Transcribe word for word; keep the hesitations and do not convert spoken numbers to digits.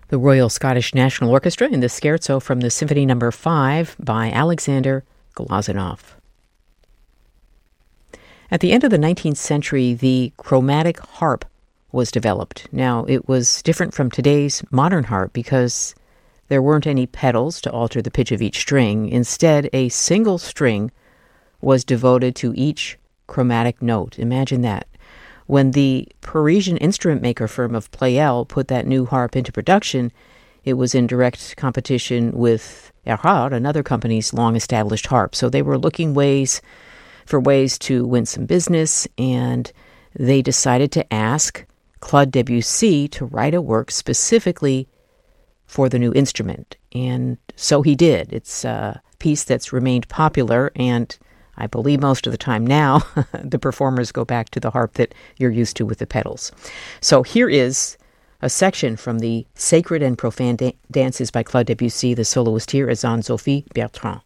The Royal Scottish National Orchestra in the Scherzo from the Symphony Number five by Alexander Glazunov. At the end of the nineteenth century, the chromatic harp was developed. Now, it was different from today's modern harp because there weren't any pedals to alter the pitch of each string. Instead, a single string was devoted to each chromatic note. Imagine that. When the Parisian instrument maker firm of Pleyel put that new harp into production, it was in direct competition with Erard, another company's long-established harp. So they were looking ways for ways to win some business, and they decided to ask Claude Debussy to write a work specifically for the new instrument. And so he did. It's a piece that's remained popular, and I believe most of the time now, the performers go back to the harp that you're used to with the pedals. So here is a section from the Sacred and Profane da- Dances by Claude Debussy. The soloist here is Anne-Sophie Bertrand.